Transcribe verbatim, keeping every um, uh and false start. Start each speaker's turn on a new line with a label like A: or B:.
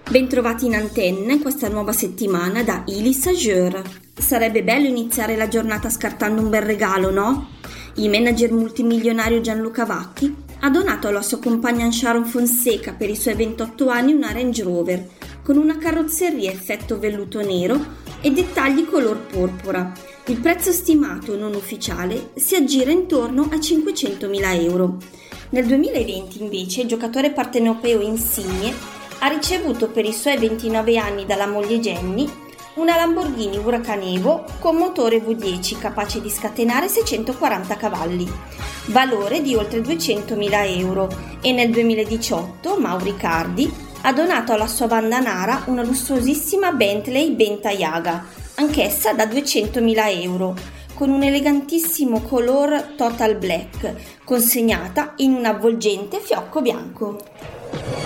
A: Bentrovati in antenna in questa nuova settimana da Ili Sageur. Sarebbe bello iniziare la giornata scartando un bel regalo, no? Il manager multimilionario Gianluca Vacchi ha donato alla sua compagna Sharon Fonseca per i suoi ventotto anni una Range Rover con una carrozzeria effetto velluto nero e dettagli color porpora. Il prezzo stimato non ufficiale si aggira intorno a cinquecentomila euro. Nel duemilaventi invece il giocatore partenopeo Insigne ha ricevuto per i suoi ventinove anni dalla moglie Jenny una Lamborghini Huracan Evo con motore V dieci capace di scatenare seicentoquaranta cavalli, valore di oltre duecentomila euro, e nel duemiladiciotto Mauri Cardi ha donato alla sua banda Nara una lussuosissima Bentley Bentayga, anch'essa da duecentomila euro, con un elegantissimo color Total Black, consegnata in un avvolgente fiocco bianco.